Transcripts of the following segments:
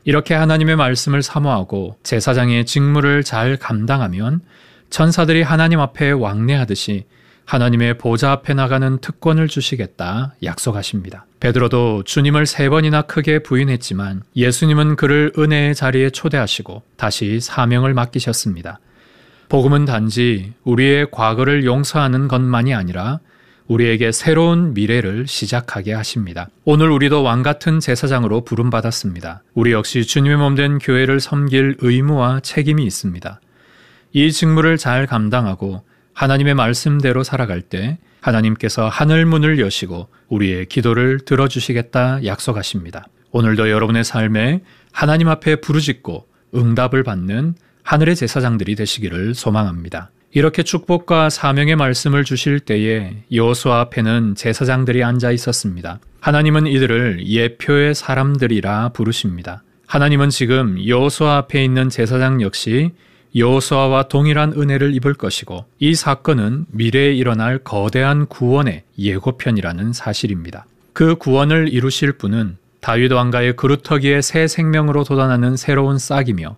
이렇게 하나님의 말씀을 사모하고 제사장의 직무를 잘 감당하면 천사들이 하나님 앞에 왕래하듯이 하나님의 보좌 앞에 나가는 특권을 주시겠다 약속하십니다. 베드로도 주님을 3번이나 크게 부인했지만 예수님은 그를 은혜의 자리에 초대하시고 다시 사명을 맡기셨습니다. 복음은 단지 우리의 과거를 용서하는 것만이 아니라 우리에게 새로운 미래를 시작하게 하십니다. 오늘 우리도 왕같은 제사장으로 부름받았습니다. 우리 역시 주님의 몸된 교회를 섬길 의무와 책임이 있습니다. 이 직무를 잘 감당하고 하나님의 말씀대로 살아갈 때 하나님께서 하늘 문을 여시고 우리의 기도를 들어주시겠다 약속하십니다. 오늘도 여러분의 삶에 하나님 앞에 부르짖고 응답을 받는 하늘의 제사장들이 되시기를 소망합니다. 이렇게 축복과 사명의 말씀을 주실 때에 여호수아 앞에는 제사장들이 앉아 있었습니다. 하나님은 이들을 예표의 사람들이라 부르십니다. 하나님은 지금 여호수아 앞에 있는 제사장 역시 여호수아와 동일한 은혜를 입을 것이고 이 사건은 미래에 일어날 거대한 구원의 예고편이라는 사실입니다. 그 구원을 이루실 분은 다윗 왕가의 그루터기에 새 생명으로 돋아나는 새로운 싹이며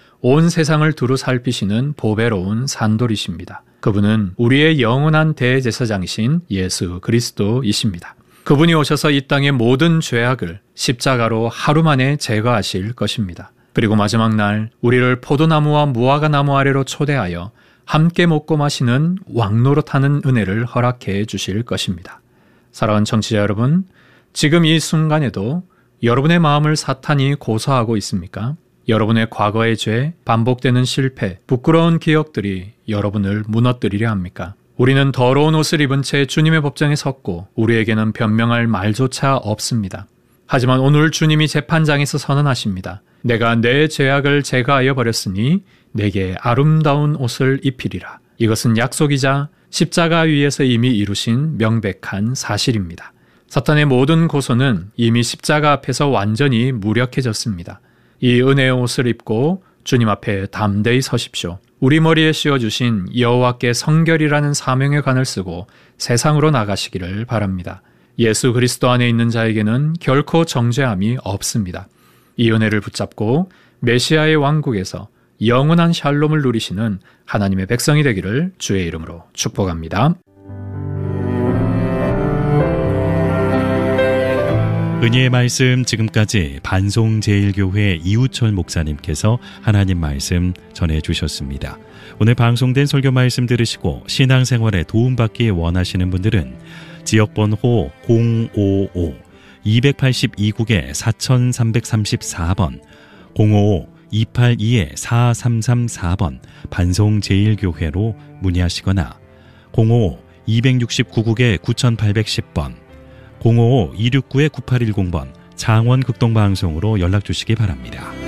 온 세상을 두루 살피시는 보배로운 산돌이십니다. 그분은 우리의 영원한 대제사장이신 예수 그리스도이십니다. 그분이 오셔서 이 땅의 모든 죄악을 십자가로 하루 만에 제거하실 것입니다. 그리고 마지막 날 우리를 포도나무와 무화과나무 아래로 초대하여 함께 먹고 마시는 왕노릇하는 은혜를 허락해 주실 것입니다. 사랑하는 청취자 여러분, 지금 이 순간에도 여러분의 마음을 사탄이 고소하고 있습니까? 여러분의 과거의 죄, 반복되는 실패, 부끄러운 기억들이 여러분을 무너뜨리려 합니까? 우리는 더러운 옷을 입은 채 주님의 법정에 섰고 우리에게는 변명할 말조차 없습니다. 하지만 오늘 주님이 재판장에서 선언하십니다. 내가 내 죄악을 제거하여 버렸으니 내게 아름다운 옷을 입히리라. 이것은 약속이자 십자가 위에서 이미 이루신 명백한 사실입니다. 사탄의 모든 고소는 이미 십자가 앞에서 완전히 무력해졌습니다. 이 은혜의 옷을 입고 주님 앞에 담대히 서십시오. 우리 머리에 씌워주신 여호와께 성결이라는 사명의 관을 쓰고 세상으로 나가시기를 바랍니다. 예수 그리스도 안에 있는 자에게는 결코 정죄함이 없습니다. 이 은혜를 붙잡고 메시아의 왕국에서 영원한 샬롬을 누리시는 하나님의 백성이 되기를 주의 이름으로 축복합니다. 은혜의 말씀, 지금까지 반송제일교회 이우철 목사님께서 하나님 말씀 전해주셨습니다. 오늘 방송된 설교 말씀 들으시고 신앙생활에 도움받기 원하시는 분들은 지역번호 055-282국에 4334번 055-282-4334번 반송제일교회로 문의하시거나 055-269국에 9810번 055-269-9810번 장원극동방송으로 연락주시기 바랍니다.